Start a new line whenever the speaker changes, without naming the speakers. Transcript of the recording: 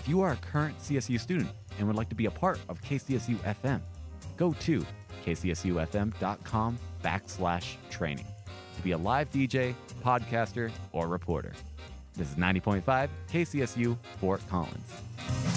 you are a current CSU student and would like to be a part of KCSU FM, go to kcsufm.com/training to be a live DJ, podcaster, or reporter. This is 90.5 KCSU Fort Collins.